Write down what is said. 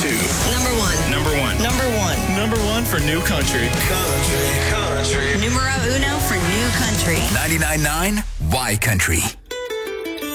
two. Number one. Number one. Number one. Number one for new country. Country. Numero uno for new country. 99.9 Y Country.